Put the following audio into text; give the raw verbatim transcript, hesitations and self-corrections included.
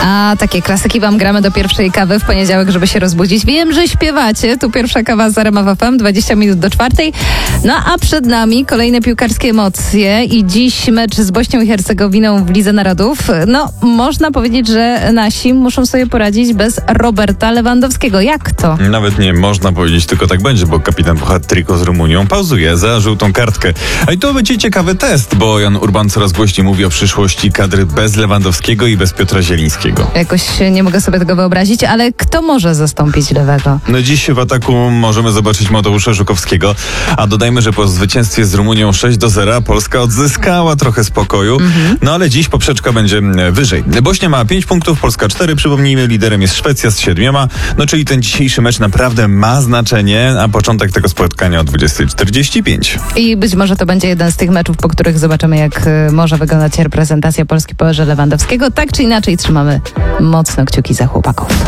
A takie klasyki wam gramy do pierwszej kawy w poniedziałek, żeby się rozbudzić. Wiem, że śpiewacie. Tu pierwsza kawa z R M F F M, dwadzieścia minut do czwartej. No a przed nami kolejne piłkarskie emocje i dziś mecz z Bośnią i Hercegowiną w Lidze Narodów. No, można powiedzieć, że nasi muszą sobie poradzić bez Roberta Lewandowskiego. Jak to? Nawet nie można powiedzieć, tylko tak będzie, bo kapitan po hat-tricku z Rumunią pauzuje za żółtą kartkę. A i to będzie ciekawy test, bo Jan Urban coraz głośniej mówi o przyszłości kadry bez Lewandowskiego i bez Piotra Zielińskiego. Jakoś nie mogę sobie tego wyobrazić, ale kto może zastąpić Lewego? No dziś w ataku możemy zobaczyć Mateusza Żukowskiego, a dodajmy, że po zwycięstwie z Rumunią sześć do zera Polska odzyskała trochę spokoju, mhm. no ale dziś poprzeczka będzie wyżej. Bośnia ma pięć punktów, Polska cztery, przypomnijmy, liderem jest Szwecja z siedmioma, no czyli ten dzisiejszy mecz naprawdę ma znaczenie, a początek tego spotkania o dwudziesta czterdzieści pięć. I być może to będzie jeden z tych meczów, po których zobaczymy, jak może wyglądać reprezentacja Polski po erze Lewandowskiego. Tak czy inaczej trzymamy mocno kciuki za chłopaków.